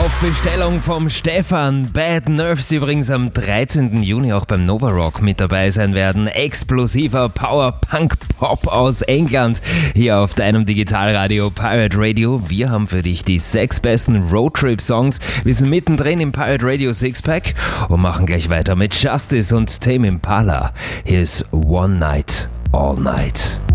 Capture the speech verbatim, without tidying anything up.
Auf Bestellung vom Stefan. Bad Nerves übrigens am dreizehnten Juni auch beim Nova Rock mit dabei sein werden. Explosiver Power-Punk-Pop aus England hier auf deinem Digitalradio Pirate Radio. Wir haben für dich die sechs besten Roadtrip-Songs. Wir sind mittendrin im Pirate Radio Sixpack und machen gleich weiter mit Justice und Tame Impala. Hier ist One Night, All Night.